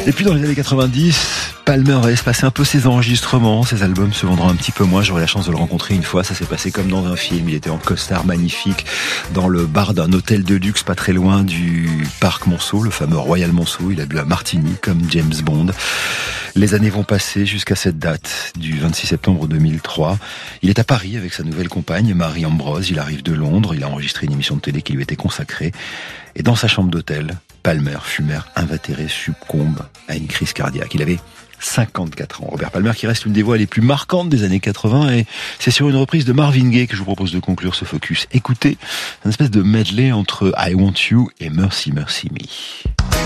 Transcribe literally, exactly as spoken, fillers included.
Et puis dans les années quatre-vingt-dix, Palmer va espacer un peu ses enregistrements, ses albums se vendront un petit peu moins. J'aurai la chance de le rencontrer une fois, ça s'est passé comme dans un film. Il était en costard magnifique dans le bar d'un hôtel de luxe pas très loin du parc Monceau, le fameux Royal Monceau. Il a bu un martini comme James Bond. Les années vont passer jusqu'à cette date du vingt-six septembre deux mille trois. Il est à Paris avec sa nouvelle compagne, Marie Ambrose. Il arrive de Londres, il a enregistré une émission de télé qui lui était consacrée. Et dans sa chambre d'hôtel, Palmer, fumeur invétéré, succombe à une crise cardiaque. Il avait cinquante-quatre ans. Robert Palmer qui reste une des voix les plus marquantes des années quatre-vingts, et c'est sur une reprise de Marvin Gaye que je vous propose de conclure ce focus. Écoutez, une espèce de medley entre I Want You et Mercy Mercy Me.